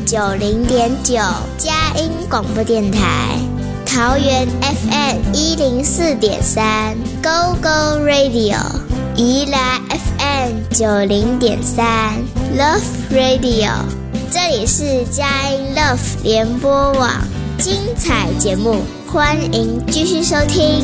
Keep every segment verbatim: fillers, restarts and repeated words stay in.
九零点九，佳音广播电台。桃园 F M 一零四点三 ，Go Go Radio。宜兰 F M 九零点三 ，Love Radio。这里是佳音 Love 联播网，精彩节目，欢迎继续收听。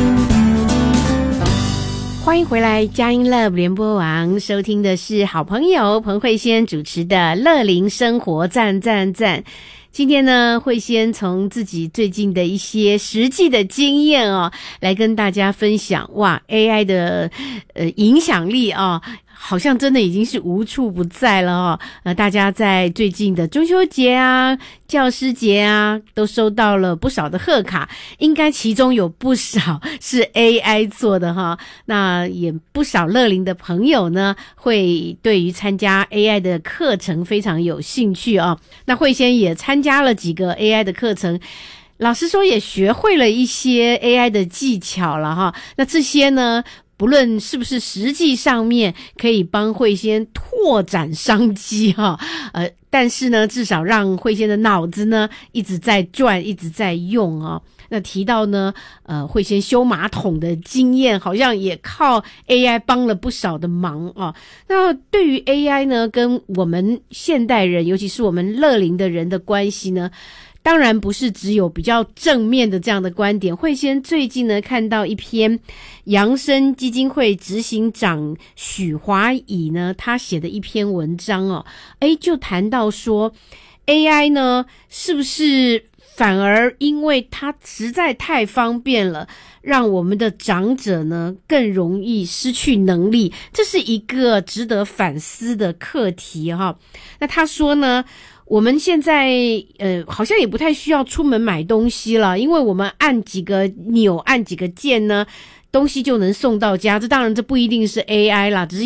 欢迎回来，佳音 Love 联播网，收听的是好朋友彭慧仙主持的乐龄生活赞赞赞。今天呢，慧仙从自己最近的一些实际的经验哦，来跟大家分享。哇 ，A I 的呃影响力啊、哦，好像真的已经是无处不在了哦。呃，大家在最近的中秋节啊、教师节啊，都收到了不少的贺卡，应该其中有不少是 A I 做的哈。那也不少乐龄的朋友呢，会对于参加 A I 的课程非常有兴趣哦。那慧仙也参加了几个 A I 的课程，老实说也学会了一些 A I 的技巧了哈。那这些呢，不论是不是实际上面可以帮慧仙拓展商机哈，呃，但是呢，至少让慧仙的脑子呢一直在转，一直在用哦。那提到呢，呃，慧仙修马桶的经验，好像也靠 A I 帮了不少的忙哦。那对于 A I 呢，跟我们现代人，尤其是我们乐龄的人的关系呢，当然不是只有比较正面的这样的观点。慧仙最近呢看到一篇扬生基金会执行长许华乙呢他写的一篇文章哦，诶就谈到说 A I 呢是不是反而因为它实在太方便了，让我们的长者呢更容易失去能力，这是一个值得反思的课题哈。那他说呢，我们现在呃好像也不太需要出门买东西了，因为我们按几个钮按几个键呢，东西就能送到家。这当然这不一定是 A I 啦，只是